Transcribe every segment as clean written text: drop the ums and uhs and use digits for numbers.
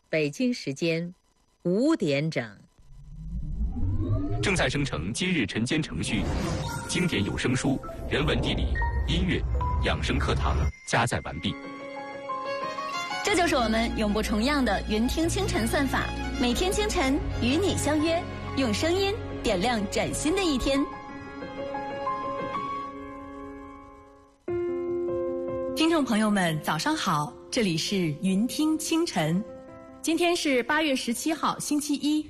北京时间5点整。 正在生成今日晨间程序，经典有声书、人文地理、音乐、养生课堂加载完毕。 这就是我们永不重样的云听清晨算法，每天清晨与你相约，用声音点亮崭新的一天。 听众朋友们，早上好，这里是云听清晨，今天是8月17号，星期一。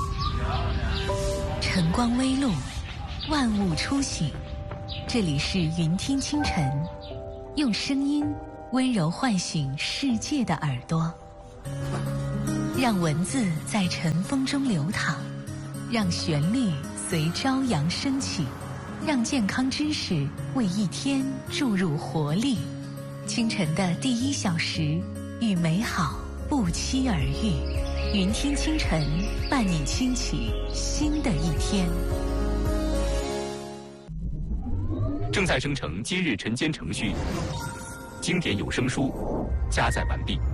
晨光微露，万物初醒，这里是云听清晨，用声音温柔唤醒世界的耳朵，让文字在晨风中流淌，让旋律随朝阳升起，让健康知识为一天注入活力。清晨的第1小时，与美好不期而遇。云听清晨，伴你轻启新的一天。 正在生成今日晨间程序，经典有声书加载完毕。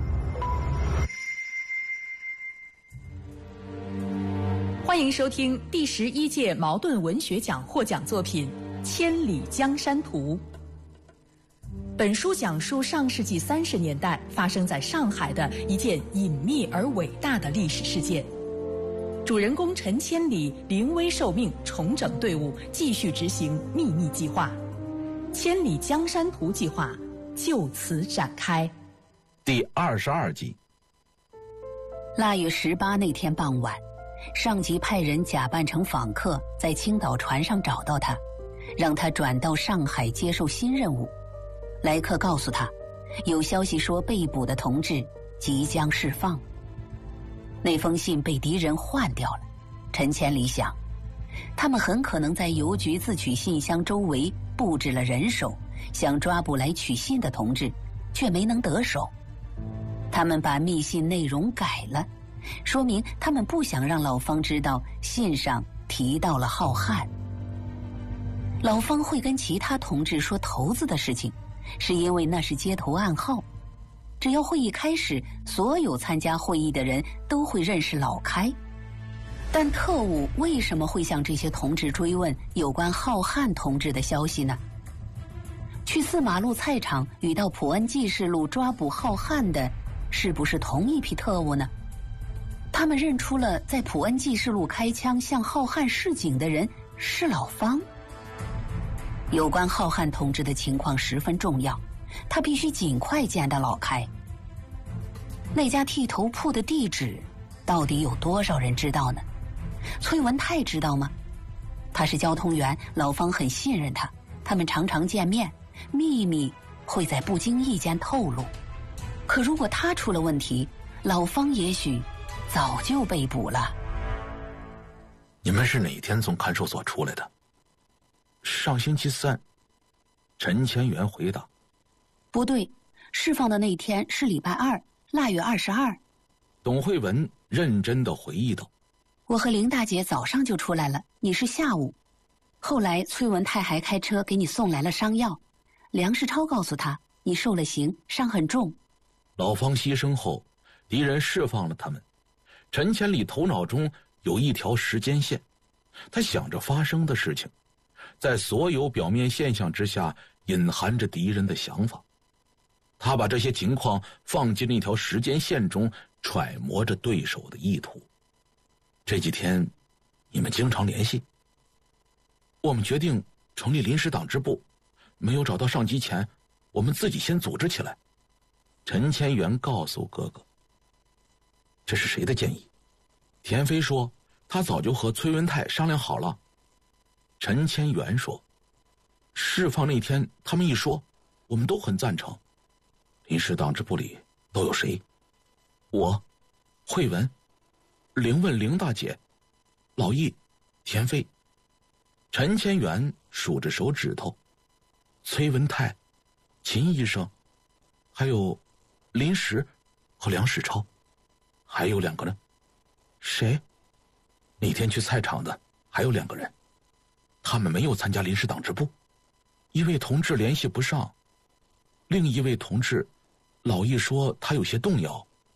欢迎收听第11届茅盾文学奖获奖作品《千里江山图》。本书讲述上世纪30年代发生在上海的一件隐秘而伟大的历史事件。主人公陈千里临危受命，重整队伍，继续执行秘密计划。千里江山图计划就此展开。 第22集。 腊月18那天傍晚，上级派人假扮成访客，在青岛船上找到他，让他转到上海接受新任务。来客告诉他，有消息说被捕的同志即将释放。那封信被敌人换掉了。陈千里想，他们很可能在邮局自取信箱周围布置了人手，想抓捕来取信的同志，却没能得手。他们把密信内容改了，说明他们不想让老方知道信上提到了浩瀚。老方会跟其他同志说头子的事情，是因为那是街头暗号。只要会议开始，所有参加会议的人都会认识老开。但特务为什么会向这些同志追问有关浩瀚同志的消息呢？去4马路菜场与到普安记事路抓捕浩瀚的是不是同一批特务呢？他们认出了在普安记事路开枪向浩瀚示警的人是老方。有关浩瀚同志的情况十分重要，他必须尽快见到老开。那家剃头铺的地址到底有多少人知道呢？崔文泰知道吗？他是交通员，老方很信任他，他们常常见面，秘密会在不经意间透露。可如果他出了问题，老方也许早就被捕了。 你们是哪天从看守所出来的？上星期3，陈千元回答。 不对，释放的那天是礼拜2，腊月22。 董慧文认真地回忆道。 我和林大姐早上就出来了，你是下午。后来崔文泰还开车给你送来了伤药。梁世超告诉他，你受了刑，伤很重。 老方牺牲后，敌人释放了他们。陈千里头脑中有一条时间线，他想着发生的事情，在所有表面现象之下隐含着敌人的想法。他把这些情况放进那条时间线中，揣摩着对手的意图。这几天你们经常联系？我们决定成立临时党支部，没有找到上级前，我们自己先组织起来。陈千元告诉哥哥。这是谁的建议？田飞说他早就和崔文泰商量好了。陈千元说，释放那天他们一说，我们都很赞成。临时党支部里都有谁？我、慧文、凌问凌大姐、老易、田飞。陈千元数着手指头，崔文泰、秦医生，还有林石和梁世超。还有2个人。谁？那天去菜场的还有2个人，他们没有参加临时党支部。一位同志联系不上，另一位同志老易说他有些动摇，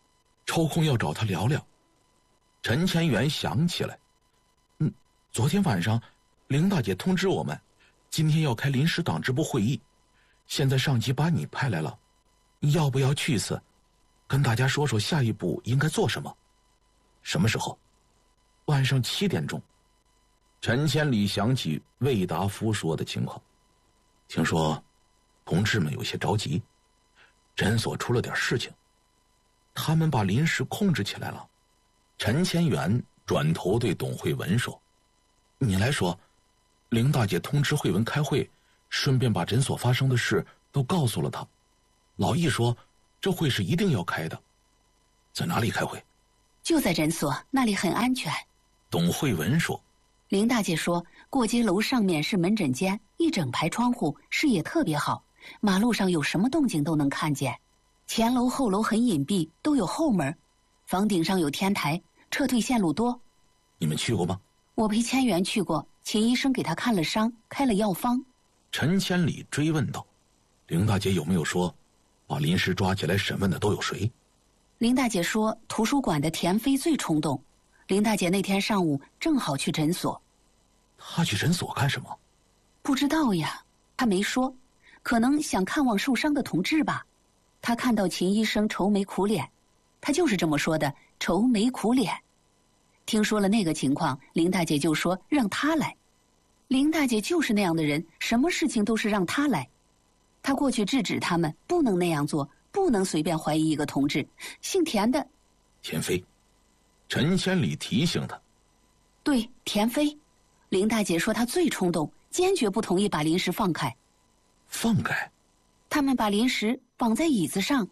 抽空要找他聊聊。陈千元想起来，昨天晚上林大姐通知我们，今天要开临时党支部会议，现在上级把你派来了，要不要去一次，跟大家说说下一步应该做什么？什么时候？晚上7点钟。陈千里想起魏达夫说的情况，听说同志们有些着急，诊所出了点事情，他们把临时控制起来了。陈千元转头对董慧文说：“你来说，林大姐通知慧文开会，顺便把诊所发生的事都告诉了他。老易说这会是一定要开的，在哪里开会？”“ 就在诊所，那里很安全。” 董慧文说。 林大姐说，过街楼上面是门诊间，一整排窗户，视野特别好，马路上有什么动静都能看见。前楼后楼很隐蔽，都有后门，房顶上有天台，撤退线路多。 你们去过吗？ 我陪千元去过，秦医生给他看了伤，开了药方。 陈千里追问道：“林大姐有没有说，把临时抓起来审问的都有谁？” 林大姐说，图书馆的田飞最冲动。林大姐那天上午正好去诊所。 她去诊所干什么？ 不知道呀，她没说，可能想看望受伤的同志吧。她看到秦医生愁眉苦脸，她就是这么说的，愁眉苦脸。听说了那个情况，林大姐就说让她来。林大姐就是那样的人，什么事情都是让她来。她过去制止他们，不能那样做，不能随便怀疑一个同志。姓田的田飞。陈千里提醒他：“ 对，田飞。林大姐说她最冲动，坚决不同意把临时放开。”“ 放开？”“ 他们把临时绑在椅子上。”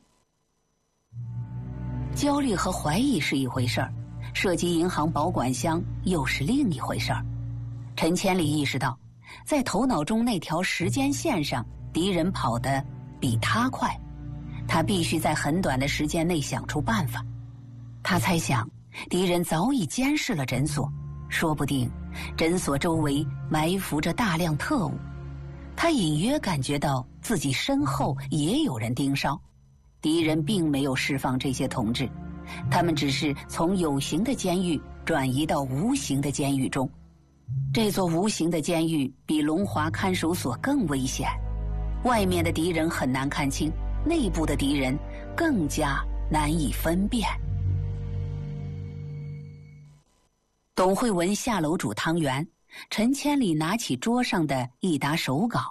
焦虑和怀疑是一回事儿，涉及银行保管箱又是另一回事儿。陈千里意识到，在头脑中那条时间线上，敌人跑得比他快，他必须在很短的时间内想出办法。他猜想，敌人早已监视了诊所，说不定诊所周围埋伏着大量特务。他隐约感觉到自己身后也有人盯梢，敌人并没有释放这些同志，他们只是从有形的监狱转移到无形的监狱中。这座无形的监狱比龙华看守所更危险，外面的敌人很难看清，内部的敌人更加难以分辨。董慧文下楼煮汤圆，陈千里拿起桌上的一沓手稿。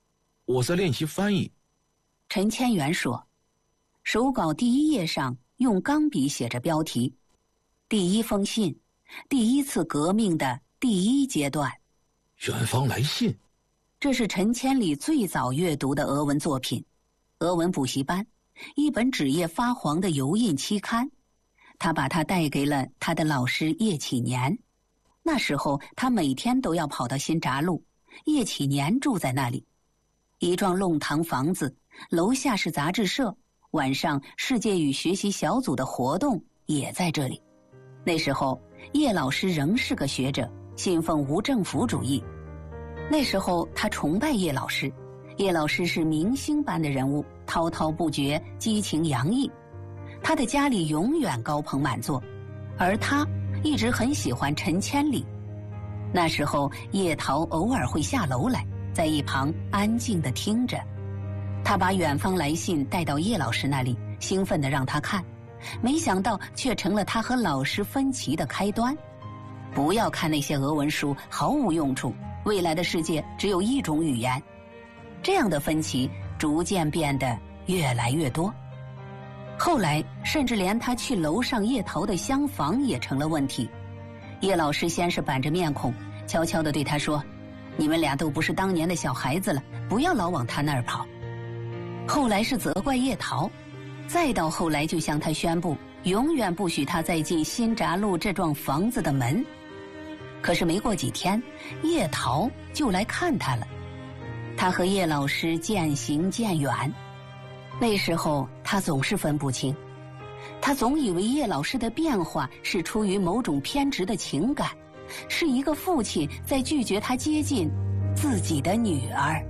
“我在练习翻译。” 陈千元说。手稿第1页上用钢笔写着标题：“第1封信，第1次革命的第1阶段。” 远方来信。 这是陈千里最早阅读的俄文作品，俄文补习班，一本纸页发黄的油印期刊。他把它带给了他的老师叶启年。那时候他每天都要跑到新闸路，叶启年住在那里，一幢弄堂房子，楼下是杂志社，晚上世界语学习小组的活动也在这里。那时候叶老师仍是个学者，信奉无政府主义。那时候他崇拜叶老师，叶老师是明星般的人物，滔滔不绝，激情洋溢。他的家里永远高朋满座，而他一直很喜欢陈千里。那时候叶桃偶尔会下楼来，在一旁安静地听着。他把远方来信带到叶老师那里，兴奋地让他看，没想到却成了他和老师分歧的开端。不要看那些俄文书，毫无用处，未来的世界只有一种语言。这样的分歧逐渐变得越来越多。后来甚至连他去楼上叶桃的厢房也成了问题。叶老师先是板着面孔，悄悄地对他说：“你们俩都不是当年的小孩子了，不要老往他那儿跑。”后来是责怪叶桃，再到后来就向他宣布，永远不许他再进新闸路这幢房子的门。可是没过几天，叶桃就来看他了。他和叶老师渐行渐远。那时候他总是分不清，他总以为叶老师的变化是出于某种偏执的情感，是一个父亲在拒绝他接近自己的女儿。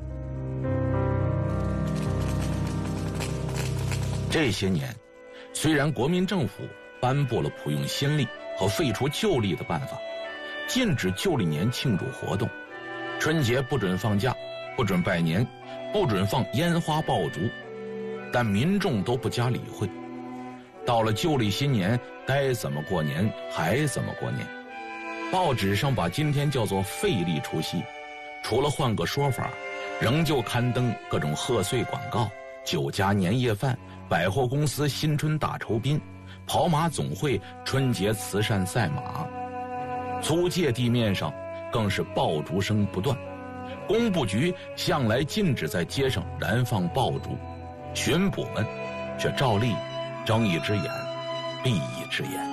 这些年，虽然国民政府颁布了普用新历和废除旧历的办法，禁止旧历年庆祝活动，春节不准放假，不准拜年，不准放烟花爆竹，但民众都不加理会。到了旧历新年，该怎么过年还怎么过年。报纸上把今天叫做废历除夕，除了换个说法，仍旧刊登各种贺岁广告、酒家年夜饭、百货公司新春大酬宾、跑马总会春节慈善赛马。租界地面上更是爆竹声不断，工部局向来禁止在街上燃放爆竹，巡捕们却照例睁一只眼闭一只眼。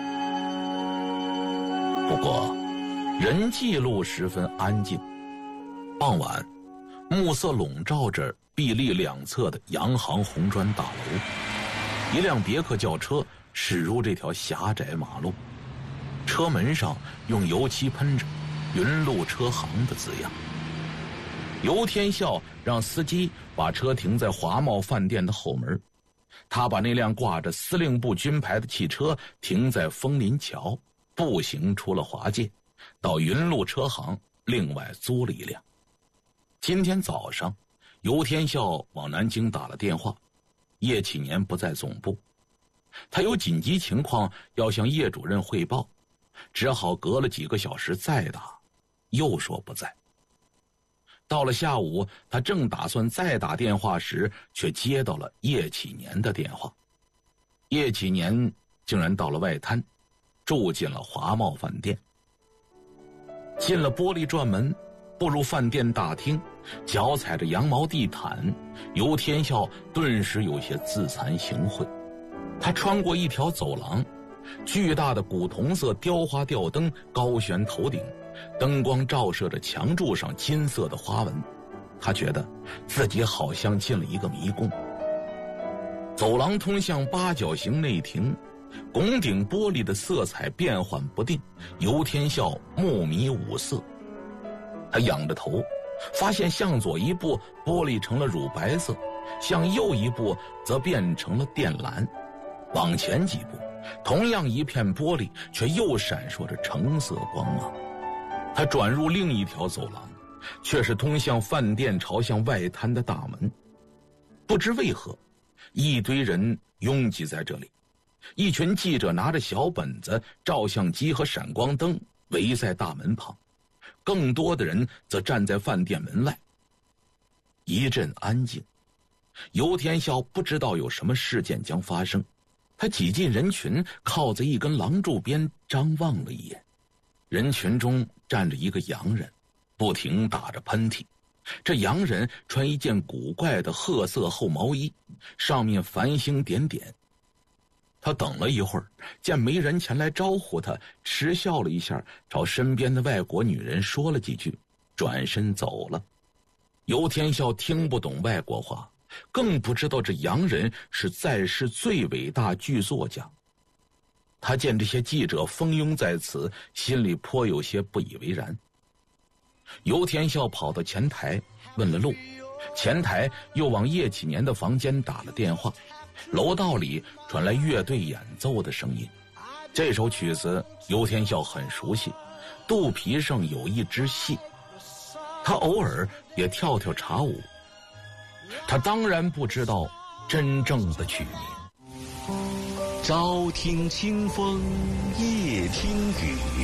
不过人际路十分安静。傍晚，暮色笼罩着壁立两侧的洋行红砖大楼，一辆别克轿车驶入这条狭窄马路，车门上用油漆喷着云路车行的字样。游天笑让司机把车停在华茂饭店的后门，他把那辆挂着司令部军牌的汽车停在枫林桥，步行出了华界，到云路车行另外租了一辆。今天早上，游天笑往南京打了电话，叶启年不在总部，他有紧急情况要向叶主任汇报，只好隔了几个小时再打，又说不在。到了下午，他正打算再打电话时，却接到了叶启年的电话。叶启年竟然到了外滩，住进了华茂饭店。进了玻璃转门，步入饭店大厅，脚踩着羊毛地毯，游天笑顿时有些自惭形秽。他穿过一条走廊，巨大的古铜色雕花吊灯高悬头顶，灯光照射着墙柱上金色的花纹，他觉得自己好像进了一个迷宫。走廊通向八角形内庭，拱顶玻璃的色彩变幻不定，游天笑目迷五色。他仰着头，发现向左一步玻璃成了乳白色，向右一步则变成了靛蓝，往前几步，同样一片玻璃却又闪烁着橙色光芒。他转入另一条走廊，却是通向饭店朝向外滩的大门。不知为何，一堆人拥挤在这里，一群记者拿着小本子、照相机和闪光灯围在大门旁，更多的人则站在饭店门外。一阵安静，游天笑不知道有什么事件将发生，他挤进人群，靠在一根廊柱边张望了一眼。人群中站着一个洋人，不停打着喷嚏。这洋人穿一件古怪的褐色厚毛衣，上面繁星点点。他等了一会儿，见没人前来招呼他，嗤笑了一下，朝身边的外国女人说了几句，转身走了。游天笑听不懂外国话，更不知道这洋人是在世最伟大剧作家。他见这些记者蜂拥在此，心里颇有些不以为然。游天笑跑到前台问了路，前台又往叶启年的房间打了电话。楼道里传来乐队演奏的声音，这首曲子游天笑很熟悉，肚皮上有一只戏，他偶尔也跳跳茶舞。他当然不知道真正的曲名。 朝听清风，夜听雨，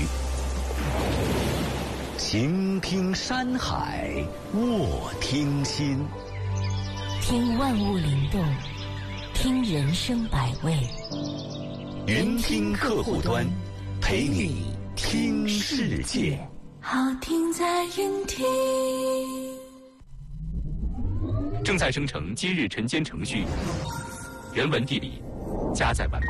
晴听山海，卧听心。 听万物灵动，听人生百味。 云听客户端，陪你听世界。 好听在云听。 正在生成今日晨间程序，人文地理加载完毕。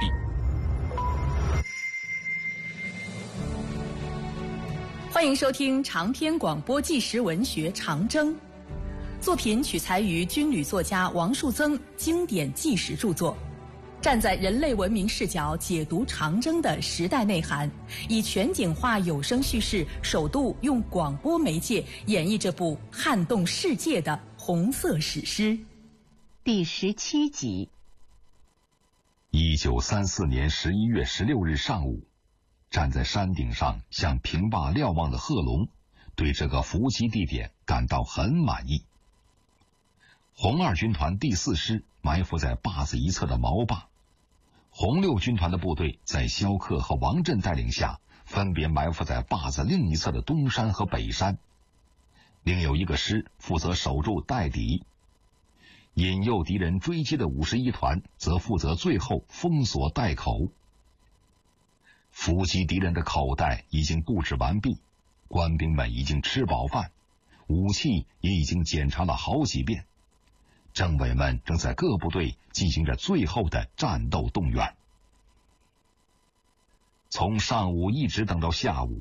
欢迎收听长篇广播纪实文学《长征》，作品取材于军旅作家王树增经典纪实著作，站在人类文明视角解读长征的时代内涵，以全景化有声叙事，首度用广播媒介演绎这部撼动世界的红色史诗。 第17集。 1934年11月16日上午，站在山顶上向平坝瞭望的贺龙，对这个伏击地点感到很满意。红二军团第4师埋伏在坝子一侧的毛坝，红六军团的部队在萧克和王震带领下，分别埋伏在坝子另一侧的东山和北山。另有一个师负责守住待敌，引诱敌人追击的51团则负责最后封锁袋口。伏击敌人的口袋已经布置完毕，官兵们已经吃饱饭，武器也已经检查了好几遍。政委们正在各部队进行着最后的战斗动员。从上午一直等到下午，